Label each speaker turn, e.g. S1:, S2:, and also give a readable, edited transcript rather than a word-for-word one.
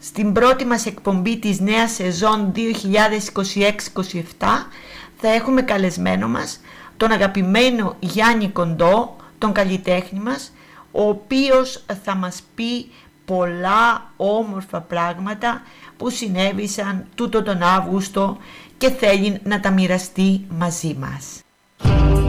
S1: Στην πρώτη μας εκπομπή της νέας σεζόν 2026-27 θα έχουμε καλεσμένο μας τον αγαπημένο Γιάννη Κοντό, τον καλλιτέχνη μας, ο οποίος θα μας πει πολλά όμορφα πράγματα που συνέβησαν τούτο τον Αύγουστο και θέλει να τα μοιραστεί μαζί μας.